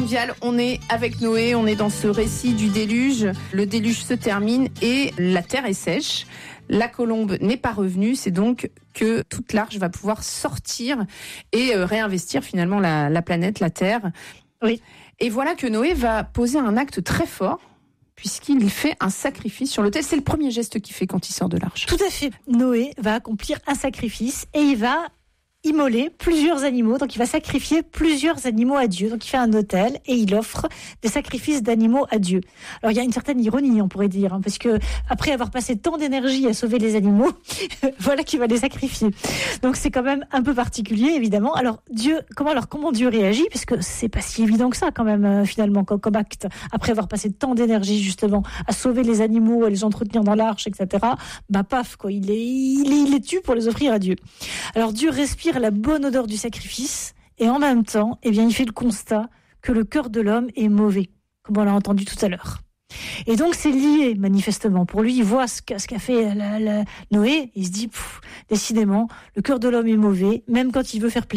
mondial. On est avec Noé, on est dans ce récit du déluge. Le déluge se termine et la terre est sèche. La colombe n'est pas revenue, c'est donc que toute l'arche va pouvoir sortir et réinvestir finalement la planète, la Terre. Oui. Et voilà que Noé va poser un acte très fort, puisqu'il fait un sacrifice sur l'autel. C'est le premier geste qu'il fait quand il sort de l'arche. Tout à fait. Noé va accomplir un sacrifice et il va immoler plusieurs animaux. Donc il va sacrifier plusieurs animaux à Dieu. Donc il fait un autel et il offre des sacrifices d'animaux à Dieu. Alors il y a une certaine ironie, on pourrait dire, parce que après avoir passé tant d'énergie à sauver les animaux, voilà qu'il va les sacrifier. Donc c'est quand même un peu particulier, évidemment. Alors comment Dieu réagit, parce que c'est pas si évident que ça quand même finalement comme acte. Après avoir passé tant d'énergie justement à sauver les animaux, à les entretenir dans l'arche, etc. Bah paf quoi, il les tue pour les offrir à Dieu. Alors Dieu respire la bonne odeur du sacrifice et en même temps, il fait le constat que le cœur de l'homme est mauvais, comme on l'a entendu tout à l'heure. Et donc c'est lié manifestement. Pour lui, il voit ce qu'a fait Noé, il se dit décidément, le cœur de l'homme est mauvais, même quand il veut faire plaisir.